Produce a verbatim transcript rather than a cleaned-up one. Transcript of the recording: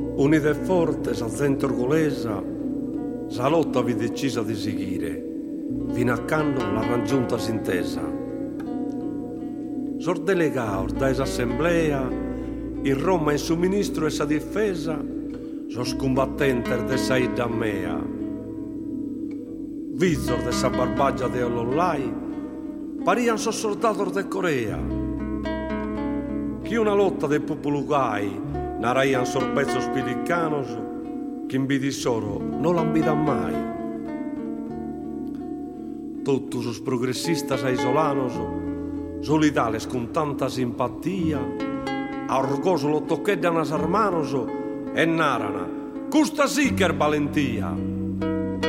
Unide forte, sa gente orgolesa, sa lotta vi decisa di seguire, fino a quando la raggiunta s'intesa. Sor delegaos da assemblea, in Roma in su ministro e sa difesa, so scombattenter de sa idda mea. Vizor de sa barbaggia de Olollai, parian so soldator de Corea. Chi una lotta de popolugai, naraian sorpezzo spilicanos, che in vidi soro non l'ambida mai. Tutti os progressistas aisolanos, solidales con tanta simpatia, a orgoso lo toccheddan as hermanos e narana, custa sì che è valentia.